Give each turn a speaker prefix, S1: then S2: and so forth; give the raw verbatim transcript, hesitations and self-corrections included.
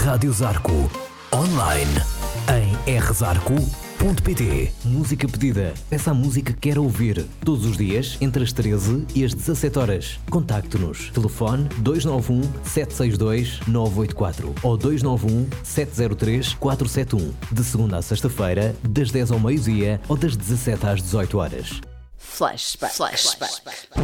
S1: Rádio Zarco. Online em r zarco ponto p t. Música pedida. Peça a música que quer ouvir. Todos os dias, entre as treze e as dezassete horas. Contacte-nos. Telefone dois nove um, sete seis dois, nove oito quatro ou dois nove um, sete zero três, quatro sete um. De segunda a sexta-feira, das dez ao meio-dia ou das dezassete às dezoito horas.
S2: Flashback. Flashback.